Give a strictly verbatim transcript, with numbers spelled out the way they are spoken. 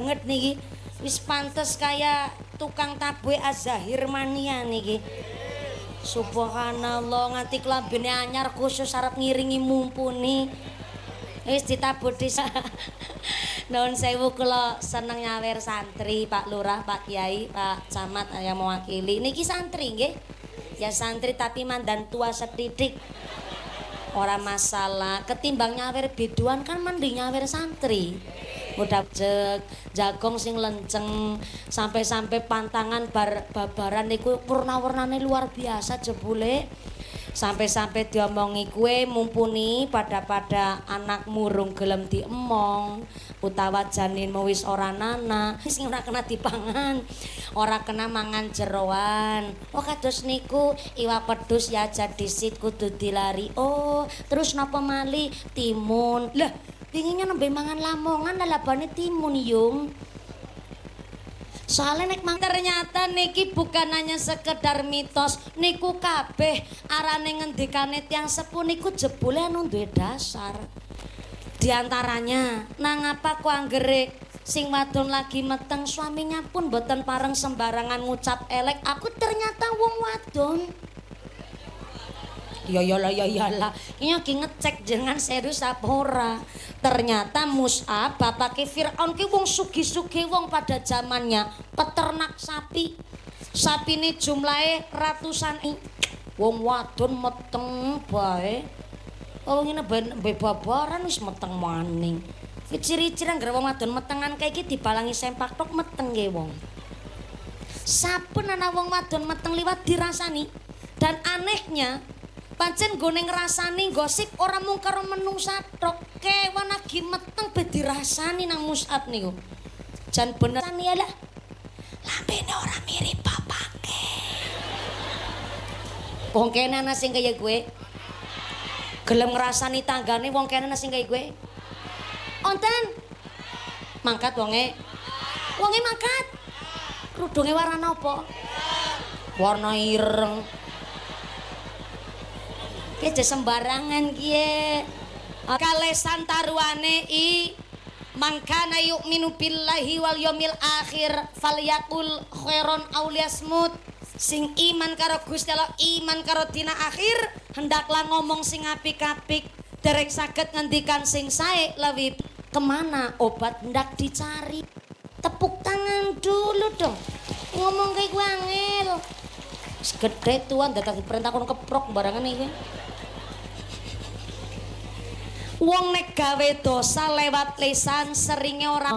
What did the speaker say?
banget niki. Wis pantes kaya tukang tabwe Azahir Mania niki. Subhanallah nganti klambine anyar khusus arep ngiringi mumpuni. Wis ditabur desa. Nuwun sewu kula seneng nyawer santri Pak Lurah, Pak Kiai, Pak Camat yang mewakili. Niki santri nggih. Ya santri tapi mandan tua setitik. Ora masalah, ketimbang nyawer biduan kan mending nyawer santri. Mudah jek, jagong sing lenceng, sampai-sampai pantangan bar babaran niku warna-warnane luar biasa jebule. Sampai-sampai diomongi kue mumpuni pada-pada anak murung gelem diemong utawa janin wis ora nana sing ora kena dipangan ora kena mangan jeroan. Oh kados niku iwak pedus ya jadi sit kudu dilari. Oh terus napa mali timun lah pinginnya nembe mangan lamongan lalabane timun yung. Soalnya nek mang ternyata niki bukan hanya sekedar mitos, niku kabeh arane ngendikane tiyang sepuh niku jebule anu duwe dasar. Di antaranya, nang apa ku anggere sing wadon lagi meteng suaminya pun boten pareng sembarangan ngucap elek, aku ternyata wong wadon. Ya ya lah ya ya lah. Iki lagi ngecek jenengan serius apa ora. Ternyata Mus'ab bapake Firaun ki wong sugih-sugih wong pada zamannya, peternak sapi. Sapine jumlahe ratusan. Wong wadon meteng bae. Oh ngene bae babaran wis meteng maning. Ki ciri-ciri anggere wong wadon metengan kae iki dibalangi sempak tok meteng nggih wong. Sampun ana wong wadon meteng liwat dirasani. Dan anehnya pancen gone ngrasani gosip ora mung karo menungsa tok, kewan lagi meteng be dirasani nang Mus'ab niku. Jan bener ya lah. Lambene ora mirip bapake. Wong kene ana sing kaya gue. Gelem ngrasani tanggane wong kene ana sing kaya gue. Onten. Mangkat wonge. Wonge mangkat. Kerudunge warna apa? Warna ireng. Ki sembarangan kiye. Kalesan taruhane i mangkana yu'minu billahi wal yaumil akhir falyakul khairon aw liyasmut. Sing iman karo Gusti Allah, iman karo dina akhir, hendaklah ngomong sing apik-apik. Dereng saged ngendikan sing sae lewi kemana obat hendak dicari. Tepuk tangan dulu dong. Ngomong kayak gue angel. Segede tuan datang perintah kon keprok barangan iki. Wong nek gawe dosa lewat lisan seringe ora